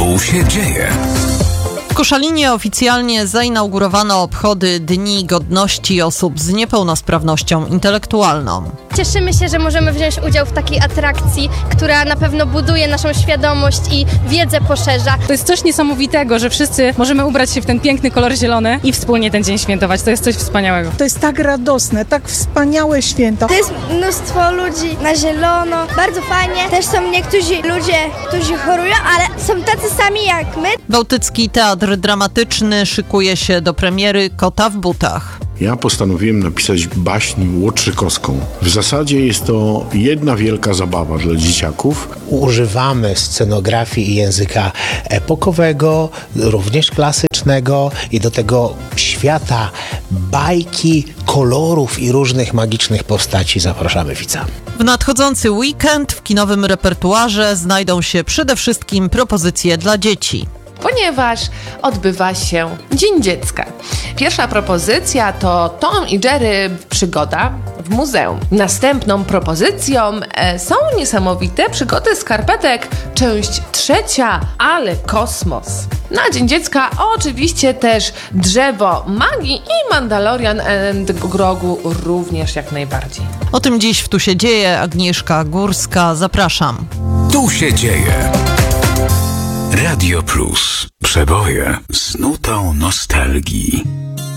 Tu się dzieje. W Koszalinie oficjalnie zainaugurowano obchody Dni Godności Osób z Niepełnosprawnością Intelektualną. Cieszymy się, że możemy wziąć udział w takiej atrakcji, która na pewno buduje naszą świadomość i wiedzę poszerza. To jest coś niesamowitego, że wszyscy możemy ubrać się w ten piękny kolor zielony i wspólnie ten dzień świętować. To jest coś wspaniałego. To jest tak radosne, tak wspaniałe święto. To jest mnóstwo ludzi na zielono, bardzo fajnie. Też są niektórzy ludzie, którzy chorują, ale są tacy sami jak my. Bałtycki Teatr Dramatyczny szykuje się do premiery Kota w butach. Ja postanowiłem napisać baśń łotrzykowską. W zasadzie jest to jedna wielka zabawa dla dzieciaków. Używamy scenografii i języka epokowego, również klasycznego i do tego świata bajki, kolorów i różnych magicznych postaci zapraszamy widza. W nadchodzący weekend w kinowym repertuarze znajdą się przede wszystkim propozycje dla dzieci. Ponieważ odbywa się Dzień Dziecka. Pierwsza propozycja to Tom i Jerry przygoda w muzeum. Następną propozycją są niesamowite przygody skarpetek, część 3, ale kosmos. Na Dzień Dziecka oczywiście też Drzewo Magii i Mandalorian and Grogu również jak najbardziej. O tym dziś w Tu się dzieje. Agnieszka Górska, zapraszam. Tu się dzieje. Radio Plus. Przeboje z nutą nostalgii.